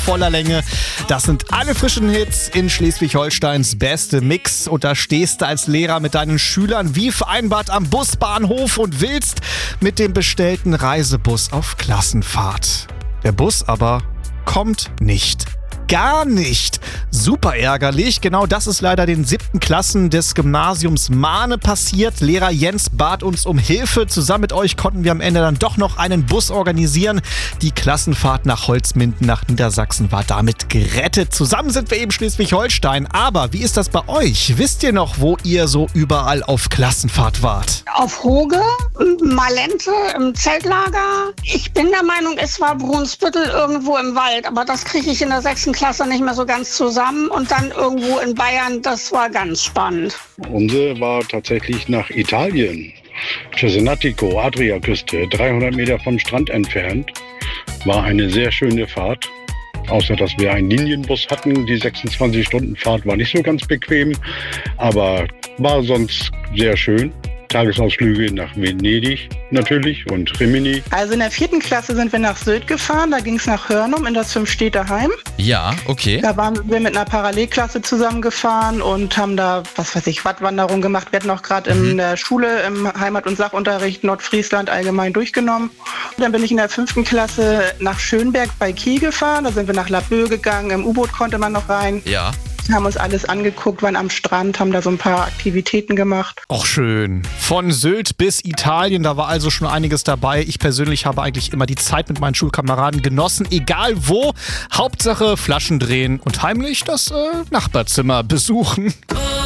voller Länge. Das sind alle frischen Hits in Schleswig-Holsteins beste Mix. Und da stehst du als Lehrer mit deinen Schülern wie vereinbart am Busbahnhof und willst mit dem bestellten Reisebus auf Klassenfahrt. Der Bus aber kommt nicht. Gar nicht. Super ärgerlich. Genau das ist leider den 7. Klassen des Gymnasiums Mahne passiert. Lehrer Jens bat uns um Hilfe. Zusammen mit euch konnten wir am Ende dann doch noch einen Bus organisieren. Die Klassenfahrt nach Holzminden, nach Niedersachsen war damit gerettet. Zusammen sind wir eben Schleswig-Holstein. Aber wie ist das bei euch? Wisst ihr noch, wo ihr so überall auf Klassenfahrt wart? Auf Hoge, Malente, im Zeltlager. Ich bin der Meinung, es war Brunsbüttel irgendwo im Wald. Aber das kriege ich in der 6. Klasse nicht mehr so ganz zusammen. Und dann irgendwo in Bayern, das war ganz spannend. Unsere war tatsächlich nach Italien. Cesenatico, Adriaküste, 300 Meter vom Strand entfernt. War eine sehr schöne Fahrt. Außer, dass wir einen Linienbus hatten. Die 26-Stunden-Fahrt war nicht so ganz bequem, aber war sonst sehr schön. Tagesausflüge nach Venedig natürlich und Rimini. Also in der 4. Klasse sind wir nach Sylt gefahren, da ging es nach Hörnum in das 5-Städter-Heim. Ja, okay. Da waren wir mit einer Parallelklasse zusammengefahren und haben da, Wattwanderung gemacht. Wir hatten auch gerade in der Schule im Heimat- und Sachunterricht Nordfriesland allgemein durchgenommen. Dann bin ich in der 5. Klasse nach Schönberg bei Kiel gefahren, da sind wir nach Laboe gegangen, im U-Boot konnte man noch rein. Ja. Haben uns alles angeguckt, waren am Strand, haben da so ein paar Aktivitäten gemacht. Auch schön. Von Sylt bis Italien, da war also schon einiges dabei. Ich persönlich habe eigentlich immer die Zeit mit meinen Schulkameraden genossen, egal wo. Hauptsache Flaschen drehen und heimlich das Nachbarzimmer besuchen.